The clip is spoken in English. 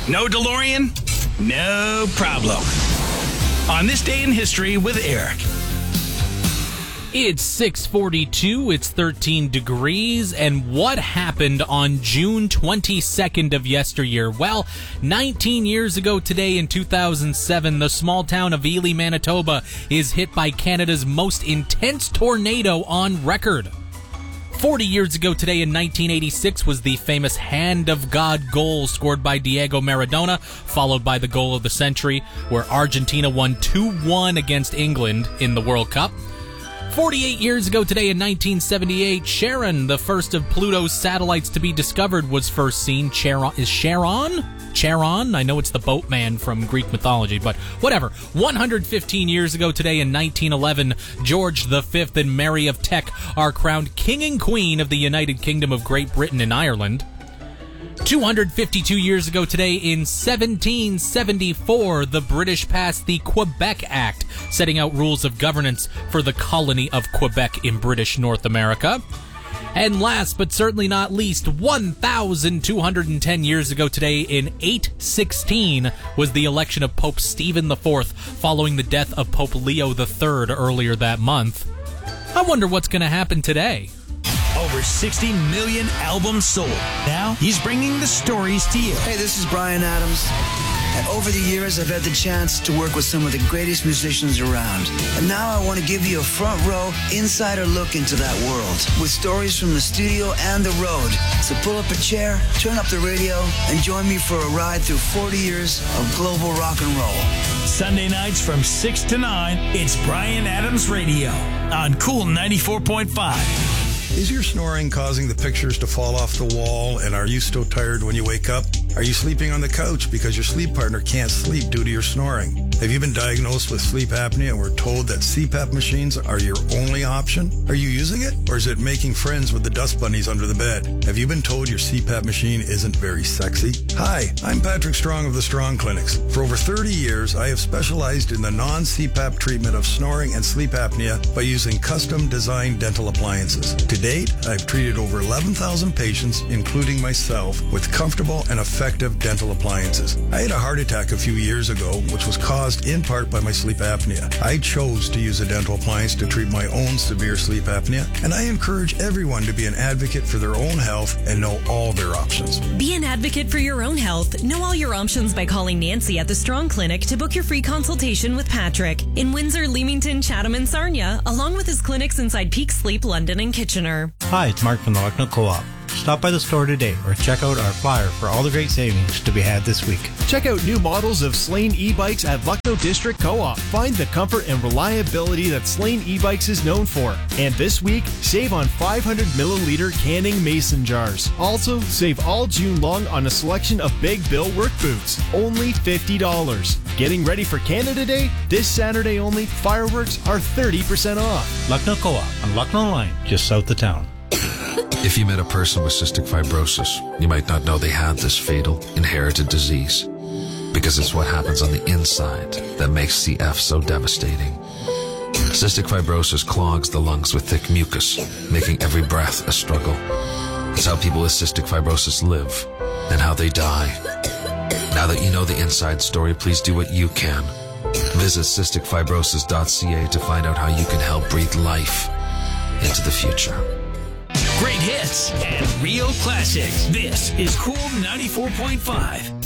No DeLorean? No problem. On This Day in History with Eric. It's 6:42, it's 13 degrees, and what happened on June 22nd of yesteryear? Well, 19 years ago today in 2007, the small town of Ely, Manitoba is hit by Canada's most intense tornado on record. 40 years ago today in 1986 was the famous Hand of God goal scored by Diego Maradona, followed by the goal of the century, where Argentina won 2-1 against England in the World Cup. 48 years ago today in 1978, Charon, the first of Pluto's satellites to be discovered, was first seen. Charon? I know it's the boatman from Greek mythology, but whatever. 115 years ago today in 1911, George V and Mary of Teck are crowned King and Queen of the United Kingdom of Great Britain and Ireland. 252 years ago today in 1774, the British passed the Quebec Act, setting out rules of governance for the colony of Quebec in British North America. And last but certainly not least, 1,210 years ago today in 816 was the election of Pope Stephen IV following the death of Pope Leo III earlier that month. I wonder what's going to happen today. Over 60 million albums sold. Now, he's bringing the stories to you. Hey, this is Bryan Adams. And over the years, I've had the chance to work with some of the greatest musicians around. And now I want to give you a front row, insider look into that world with stories from the studio and the road. So pull up a chair, turn up the radio, and join me for a ride through 40 years of global rock and roll. Sunday nights from 6 to 9, it's Bryan Adams Radio on Cool 94.5. Is your snoring causing the pictures to fall off the wall, and are you so tired when you wake up? Are you sleeping on the couch because your sleep partner can't sleep due to your snoring? Have you been diagnosed with sleep apnea and were told that CPAP machines are your only option? Are you using it, or is it making friends with the dust bunnies under the bed? Have you been told your CPAP machine isn't very sexy? Hi, I'm Patrick Strong of the Strong Clinics. For over 30 years, I have specialized in the non-CPAP treatment of snoring and sleep apnea by using custom-designed dental appliances. To date, I've treated over 11,000 patients, including myself, with comfortable and effective dental appliances. I had a heart attack a few years ago, which was caused in part by my sleep apnea. I chose to use a dental appliance to treat my own severe sleep apnea, and I encourage everyone to be an advocate for their own health and know all their options. Be an advocate for your own health. Know all your options by calling Nancy at the Strong Clinic to book your free consultation with Patrick in Windsor, Leamington, Chatham, and Sarnia, along with his clinics inside Peak Sleep, London, and Kitchener. Hi, it's Mark from the Lucknow Co-op. Stop by the store today or check out our flyer for all the great savings to be had this week. Check out new models of Slane e-bikes at Lucknow District Co-op. Find the comfort and reliability that Slane e-bikes is known for. And this week, save on 500 milliliter canning mason jars. Also, save all June long on a selection of Big Bill work boots. Only $50. Getting ready for Canada Day? This Saturday only, fireworks are 30% off. Lucknow Co-op on Lucknow Line, just south of town. If you met a person with cystic fibrosis, you might not know they had this fatal, inherited disease. Because it's what happens on the inside that makes CF so devastating. Cystic fibrosis clogs the lungs with thick mucus, making every breath a struggle. It's how people with cystic fibrosis live and how they die. Now that you know the inside story, please do what you can. Visit cysticfibrosis.ca to find out how you can help breathe life into the future. Great hits and real classics. This is Cool 94.5.